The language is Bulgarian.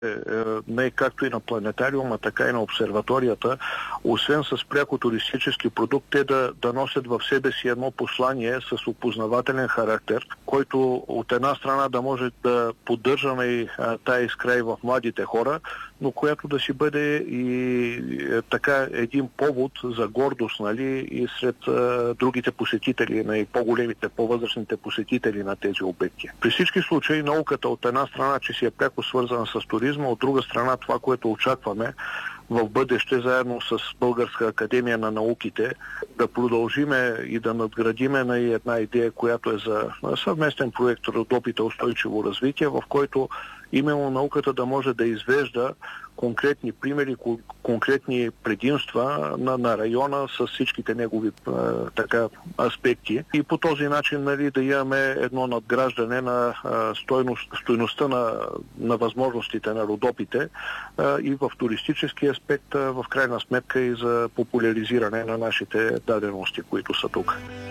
не както и на планетариума, така и на обсерваторията, освен с пряко туристически продукт, те да носят в себе си едно послание с опознавателен характер, който от една страна да може да поддържаме и тая искра и в младите хора, но която да си бъде и така един повод за гордост, нали, и сред другите посетители, и по-големите, по-възрастните посетители на тези обекти. При всички случаи науката от една страна, че си е пряко свързана с туризма, от друга страна това, което очакваме в бъдеще, заедно с Българска академия на науките, да продължиме и да надградиме на една идея, която е за съвместен проект Родопите устойчиво развитие, в който именно науката да може да извежда конкретни примери, конкретни предимства на района с всичките негови аспекти. И по този начин, нали, да имаме едно надграждане на стойността на възможностите на Родопите и в туристически аспект, в крайна сметка и за популяризиране на нашите дадености, които са тук.